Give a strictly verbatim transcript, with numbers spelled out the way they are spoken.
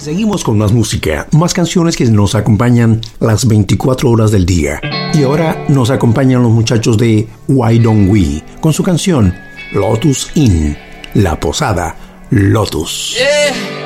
Seguimos con más música, más canciones que nos acompañan las veinticuatro horas del día. Y ahora nos acompañan los muchachos de Why Don't We con su canción Lotus Inn, La Posada Lotus. Yeah.